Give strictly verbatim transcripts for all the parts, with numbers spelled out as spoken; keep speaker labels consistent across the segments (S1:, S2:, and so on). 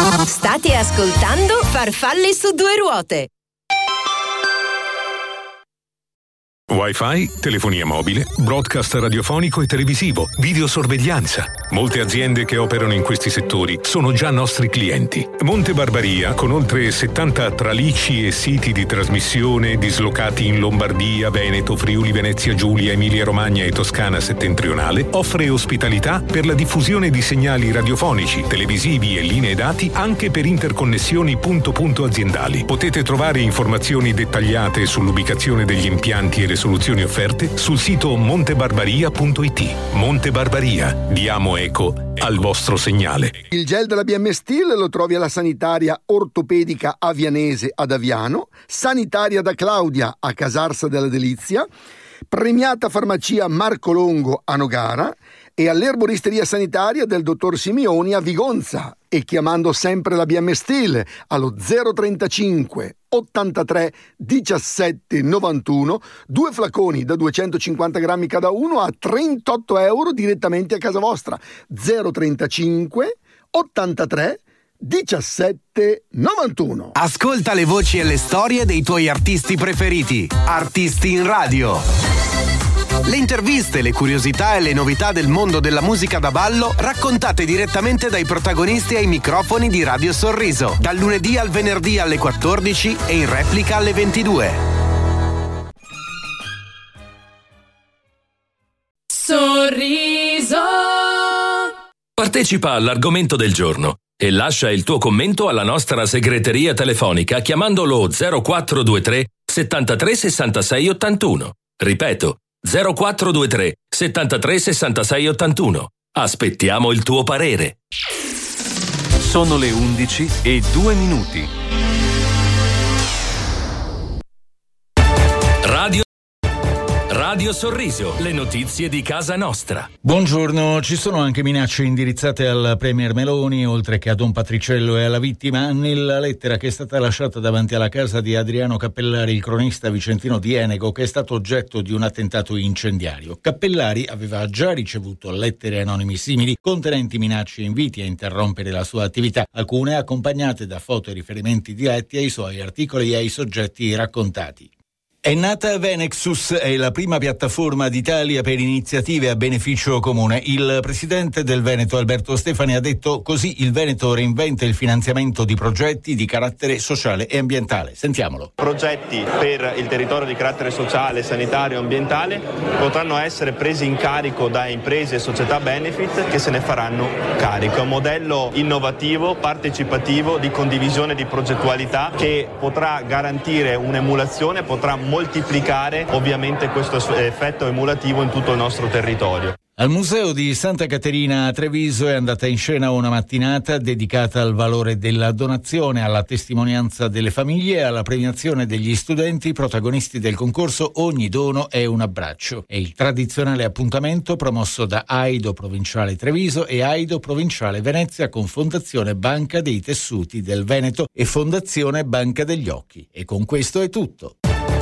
S1: State ascoltando Farfalle su due ruote.
S2: Wi-Fi, telefonia mobile, broadcast radiofonico e televisivo, videosorveglianza. Molte aziende che operano in questi settori sono già nostri clienti. Monte Barbaria, con oltre settanta tralicci e siti di trasmissione dislocati in Lombardia, Veneto, Friuli, Venezia Giulia, Emilia Romagna e Toscana settentrionale, offre ospitalità per la diffusione di segnali radiofonici, televisivi e linee dati anche per interconnessioni punto-punto aziendali. Potete trovare informazioni dettagliate sull'ubicazione degli impianti e le soluzioni offerte sul sito montebarbaria punto it. Monte Barbaria, diamo eco al vostro segnale.
S3: Il gel della B M Steel lo trovi alla sanitaria ortopedica Avianese ad Aviano, sanitaria da Claudia a Casarsa della Delizia, premiata farmacia Marco Longo a Nogara e all'erboristeria sanitaria del dottor Simioni a Vigonza, e chiamando sempre la B M Steel allo zero trentacinque ottantatré diciassette novantuno, due flaconi da duecentocinquanta grammi cada uno a trentotto euro direttamente a casa vostra. Zero trentacinque ottantatré diciassette novantuno.
S4: Ascolta le voci e le storie dei tuoi artisti preferiti. Artisti in radio. Le interviste, le curiosità e le novità del mondo della musica da ballo raccontate direttamente dai protagonisti ai microfoni di Radio Sorriso, dal lunedì al venerdì alle quattordici e in replica alle ventidue.
S5: Sorriso.
S6: Partecipa all'argomento del giorno e lascia il tuo commento alla nostra segreteria telefonica chiamandolo zero quattro due tre settantatré sessantasei ottantuno. Ripeto, zero quattro due tre settantatré sessantasei ottantuno. Aspettiamo il tuo parere.
S7: Sono le undici e due minuti.
S6: Radio Radio Sorriso, le notizie di casa nostra.
S8: Buongiorno, ci sono anche minacce indirizzate al premier Meloni, oltre che a Don Patriciello e alla vittima, nella lettera che è stata lasciata davanti alla casa di Adriano Cappellari, il cronista vicentino di Enego, che è stato oggetto di un attentato incendiario. Cappellari aveva già ricevuto lettere anonime simili, contenenti minacce e inviti a interrompere la sua attività, alcune accompagnate da foto e riferimenti diretti ai suoi articoli e ai soggetti raccontati. È nata Venexus, è la prima piattaforma d'Italia per iniziative a beneficio comune. Il presidente del Veneto, Alberto Stefani, ha detto: così il Veneto reinventa il finanziamento di progetti di carattere sociale e ambientale. Sentiamolo.
S9: Progetti per il territorio di carattere sociale, sanitario e ambientale potranno essere presi in carico da imprese e società benefit che se ne faranno carico. È un modello innovativo, partecipativo, di condivisione di progettualità che potrà garantire un'emulazione, potrà moltiplicare ovviamente questo effetto emulativo in tutto il nostro territorio.
S8: Al Museo di Santa Caterina a Treviso è andata in scena una mattinata dedicata al valore della donazione, alla testimonianza delle famiglie e alla premiazione degli studenti protagonisti del concorso Ogni dono è un abbraccio. È il tradizionale appuntamento promosso da Aido Provinciale Treviso e Aido Provinciale Venezia con Fondazione Banca dei Tessuti del Veneto e Fondazione Banca degli Occhi. E con questo è tutto.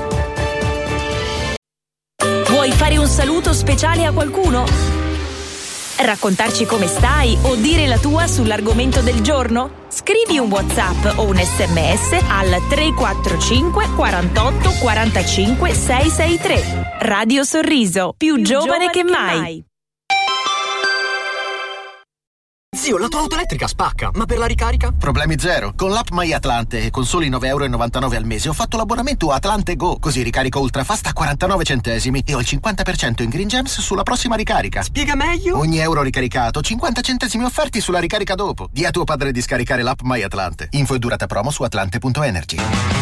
S1: Vuoi fare un saluto speciale a qualcuno? Raccontarci come stai o dire la tua sull'argomento del giorno? Scrivi un WhatsApp o un sms al tre quattro cinque quarantotto quarantacinque seicentosessantatré. Radio Sorriso, più, più giovane, giovane che, che mai. mai.
S10: Zio, la tua auto elettrica spacca, ma per la ricarica?
S11: Problemi zero. Con l'app MyAtlante e con soli nove virgola novantanove euro al mese ho fatto l'abbonamento Atlante Go, così ricarico ultrafast a quarantanove centesimi e ho il cinquanta per cento in Green Gems sulla prossima ricarica.
S10: Spiega meglio?
S11: Ogni euro ricaricato, cinquanta centesimi offerti sulla ricarica dopo. Di a tuo padre di scaricare l'app MyAtlante. Info e durata promo su atlante punto energy.